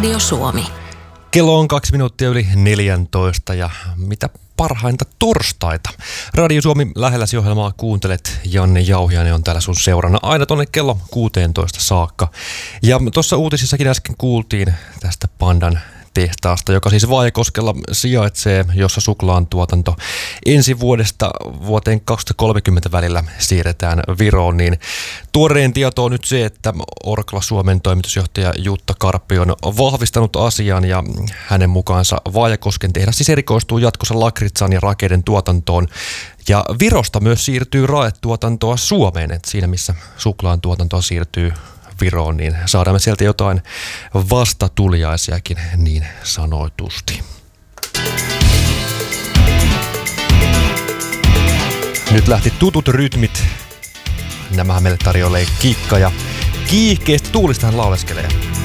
Radio Suomi. Kello on 2 minuuttia yli 14 ja mitä parhainta torstaita. Radio Suomi lähelläsi ohjelmaa kuuntelet. Janne Jauhiainen on täällä sun seurana aina tonne kello 16 saakka. Ja tuossa uutisissakin äsken kuultiin tästä Pandan tehtaasta, joka siis Vaajakoskella sijaitsee, jossa suklaan tuotanto ensi vuodesta vuoteen 2030 välillä siirretään Viroon. Niin tuoreen tieto on nyt se, että Orkla Suomen toimitusjohtaja Jutta Karppi on vahvistanut asian ja hänen mukaansa Vaajakosken tehdas siis erikoistuu jatkossa lakritsan ja rakeiden tuotantoon. Ja Virosta myös siirtyy raetuotantoa Suomeen, että siinä missä suklaan tuotantoa siirtyy Viroon, niin saadaan me sieltä jotain vastatuliaisiakin niin sanotusti. Nyt lähti tutut rytmit. Nämähän meille tarjoilee Kikka ja kiihkeästi Tuulistahan lauleskelee.